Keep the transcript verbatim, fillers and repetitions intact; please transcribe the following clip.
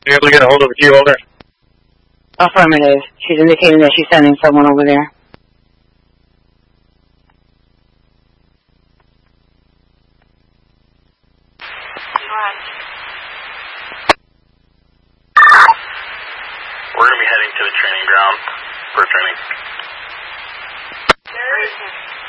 You able to get a hold of the key holder? Affirmative. She's indicating that she's sending someone over there. We're going to be heading to the training ground for training. There is